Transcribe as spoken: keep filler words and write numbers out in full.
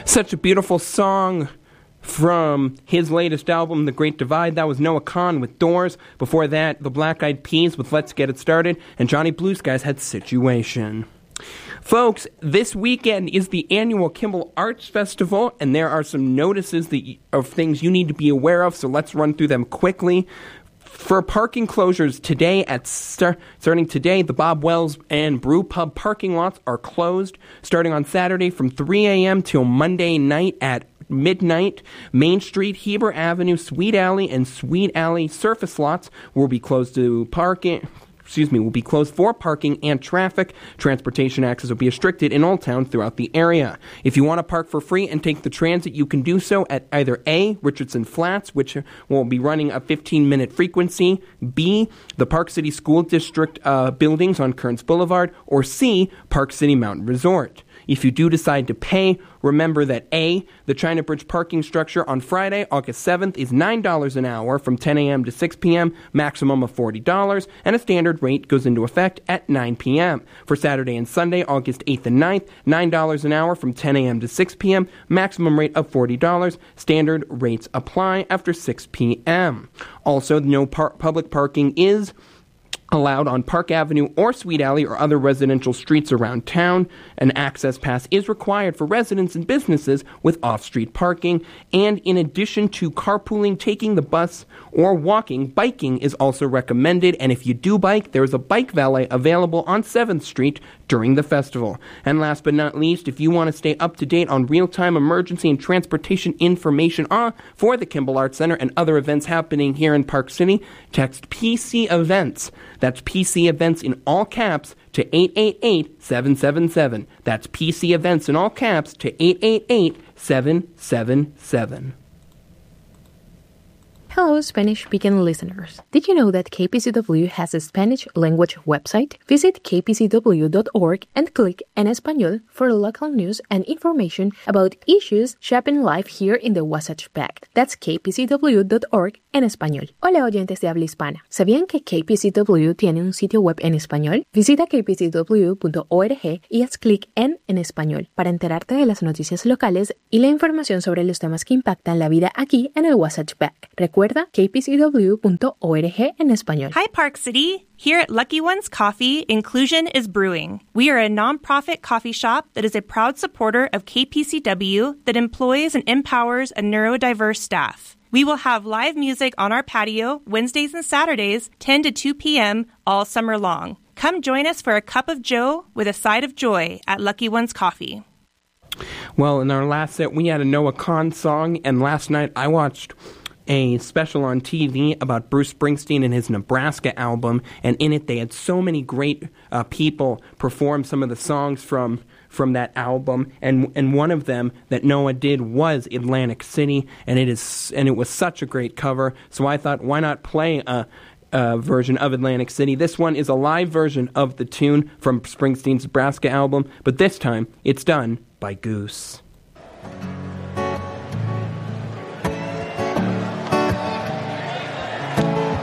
Such a beautiful song from his latest album, The Great Divide. That was Noah Kahan with Doors. Before that, the Black Eyed Peas with Let's Get It Started. And Johnny Blue Skies had Situation. Folks, this weekend is the annual Kimball Arts Festival, and there are some notices that y- of things you need to be aware of, so let's run through them quickly. For parking closures today, at star- starting today, the Bob Wells and Brew Pub parking lots are closed. Starting on Saturday from three a.m. till Monday night at midnight, Main Street, Heber Avenue, Sweet Alley, and Sweet Alley surface lots will be closed to parking. Excuse me, will be closed for parking and traffic. Transportation access will be restricted in Old Town throughout the area. If you want to park for free and take the transit, you can do so at either A, Richardson Flats, which will be running a fifteen-minute frequency, B, the Park City School District uh, buildings on Kearns Boulevard, or C, Park City Mountain Resort. If you do decide to pay, remember that A, the China Bridge parking structure on Friday, August seventh, is nine dollars an hour from ten a.m. to six p.m., maximum of forty dollars, and a standard rate goes into effect at nine p.m. For Saturday and Sunday, August eighth and ninth, nine dollars an hour from ten a.m. to six p.m., maximum rate of forty dollars, standard rates apply after six p.m. Also, no par- public parking is allowed on Park Avenue or Sweet Alley or other residential streets around town. An access pass is required for residents and businesses with off-street parking. And in addition to carpooling, taking the bus, or walking, biking is also recommended. And if you do bike, there is a bike valet available on seventh Street during the festival. And last but not least, if you want to stay up to date on real-time emergency and transportation information uh, for the Kimball Arts Center and other events happening here in Park City, text P C Events. That's P C Events in all caps to eight eight eight, seven seven seven. That's P C Events in all caps to eight eight eight, seven seven seven. Hello, Spanish-speaking listeners. Did you know that K P C W has a Spanish language website? Visit k p c w dot org and click En Español for local news and information about issues shaping life here in the Wasatch Pact. That's k p c w dot org en español. Hola, oyentes de habla hispana. ¿Sabían que K P C W tiene un sitio web en español? Visita k p c w punto org y haz clic en En Español para enterarte de las noticias locales y la información sobre los temas que impactan la vida aquí en el Wasatch Pact. Recuerda k p c w punto org en español. Hi, Park City. Here at Lucky Ones Coffee, inclusion is brewing. We are a nonprofit coffee shop that is a proud supporter of K P C W that employs and empowers a neurodiverse staff. We will have live music on our patio Wednesdays and Saturdays, ten to two p.m. all summer long. Come join us for a cup of joe with a side of joy at Lucky Ones Coffee. Well, in our last set, we had a Noah Kahan song, and last night I watched a special on T V about Bruce Springsteen and his Nebraska album, and in it they had so many great uh, people perform some of the songs from from that album, and and one of them that Noah did was Atlantic City, and it is and it was such a great cover. So I thought, why not play a, a version of Atlantic City? This one is a live version of the tune from Springsteen's Nebraska album, but this time it's done by Goose.